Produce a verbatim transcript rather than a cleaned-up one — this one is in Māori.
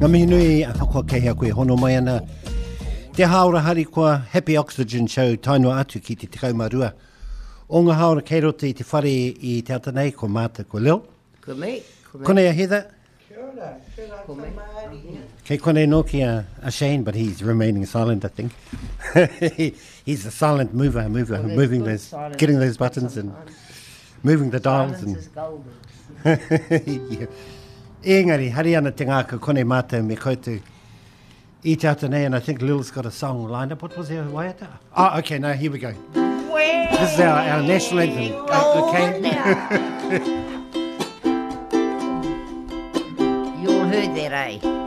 Ngā mihi nui a whakua kehea koe hono mai ana. Te haora hari kua Happy Oxygen Show tainua atu ki te tekau marua. O ngā haora kei roto i te whare i te atanei, ko Marta, ko Lil. Ko me. Konei a Heather. Kia ora, kia ora Ko me. Māori. Kei konei Noki a, a Shane, but he's remaining silent, I think. he, he's a silent mover, mover, Well, there's moving good those, silence getting those buttons and sometimes. moving the dials. Silence And is golden. yeah. Engari, hari ana te ngāka konei mātou me koutou i te atanei, and I think Lil's got a song lined up. What was her waiata? Oh, okay, no, here we go. This is our, our national anthem. Uh, okay. You all heard that, eh?